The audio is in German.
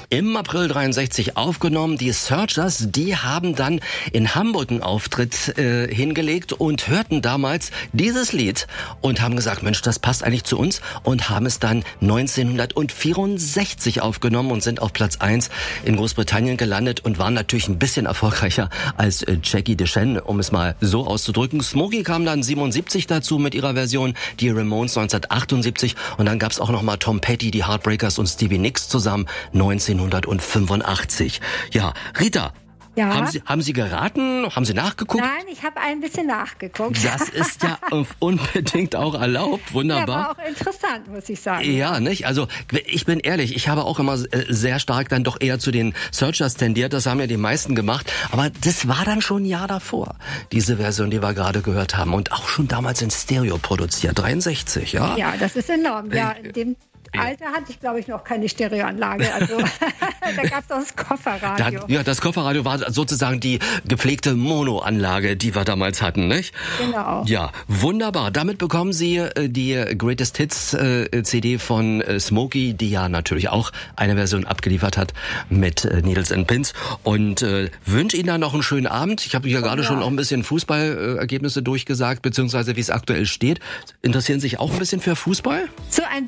im April 63 aufgenommen. Die Searchers, die haben dann in Hamburg einen Auftritt hingelegt und hörten damals dieses Lied und haben gesagt, Mensch, das passt eigentlich zu uns, und haben es dann 1964 aufgenommen und sind auf Platz 1 in Großbritannien gelandet und waren natürlich ein bisschen erfolgreicher als Jackie DeShannon, um es mal so auszudrücken. Smokey kam dann 77 dazu mit ihrer Version, die Ramones 1978, und dann gab's auch noch mal Tom Petty, die Heartbreakers und Stevie Nicks zusammen 1985. Ja, Rita, Ja. haben Sie geraten? Haben Sie nachgeguckt? Nein, ich habe ein bisschen nachgeguckt. Das ist ja unbedingt auch erlaubt. Wunderbar. Ja, war auch interessant, muss ich sagen. Ja, nicht? Also, ich bin ehrlich, ich habe auch immer sehr stark dann doch eher zu den Searchers tendiert. Das haben ja die meisten gemacht. Aber das war dann schon ein Jahr davor, diese Version, die wir gerade gehört haben. Und auch schon damals in Stereo produziert. 63, ja? Ja, das ist enorm. Ja, in dem Alter hatte ich, glaube ich, noch keine Stereoanlage. Also da gab es auch das Kofferradio. Das Kofferradio war sozusagen die gepflegte Monoanlage, die wir damals hatten, nicht? Genau. Ja, wunderbar. Damit bekommen Sie die Greatest Hits CD von Smokey, die ja natürlich auch eine Version abgeliefert hat mit Needles and Pins. Und wünsche Ihnen dann noch einen schönen Abend. Ich habe hier gerade schon auch ein bisschen Fußballergebnisse durchgesagt, beziehungsweise wie es aktuell steht. Interessieren Sie sich auch ein bisschen für Fußball? So ein